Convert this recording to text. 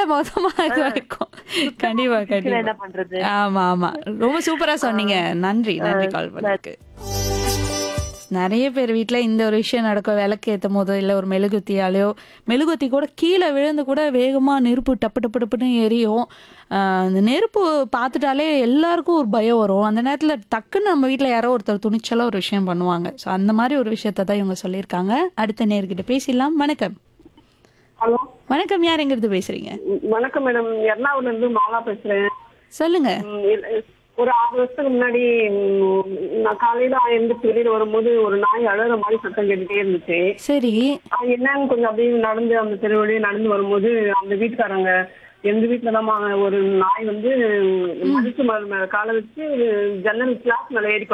முதல்ல மோசமா இது வரைக்கும். கண்டிப்பா, என்ன கண்டிப்பா. பண்றது? ஆமா, ஆமா. ரொம்ப சூப்பரா சொன்னீங்க. நன்றி, நன்றி கால் பண்ணதுக்கு. நெறைய பேர் வீட்ல இந்த ஒரு விஷயம் நடக்கும். விளக்கு ஏத்தும்போதோ, இல்ல ஒரு மெழுகுவர்த்தியாலயோ, மெழுகுவர்த்தி கூட கீழ விழுந்து கூட வேகமா நெருப்பு டப்பு டப்பு டப்புன்னு எரியும். அந்த நெருப்பு பார்த்துட்டாலே எல்லாருக்கும் ஒரு பயம் வரும். அந்த நேரத்துல டக்குன்னு நம்ம வீட்ல யாரோ ஒருத்தர் துணிச்சலா ஒரு விஷயம் பண்ணுவாங்க. ஸோ அந்த மாரி ஒரு விஷயத்த தான் இவங்க சொல்லியிருக்காங்க. அடுத்த நேயர்கிட்ட பேசிடலாம். வணக்கம். ஹலோ. வணக்கம். யார் எங்கிருந்து பேசுறீங்க? வணக்கம் மேடம். எர்ணாகுளம்ல இருந்து மாலா பேசுறேன். சொல்லுங்க. ஒரு 6 வருஷத்துக்கு முன்னாடி நான் காலையில எழுந்திரிச்சு வெளியில வரும்போது ஒரு நாய் அழற மாதிரி சத்தம் கேட்டுட்டே இருந்துச்சு. சரி. என்னன்னு கொஞ்சம் அப்படியே நடந்து அந்த தெரு வழியே நடந்து வரும்போது அந்த வீட்டுக்காரங்க எங்க வீட்டுல தான் ஒரு நாய் வந்து மனுஷ மேல காலை வச்சு ஜன்னல் கிளாஸ் மேல ஏறி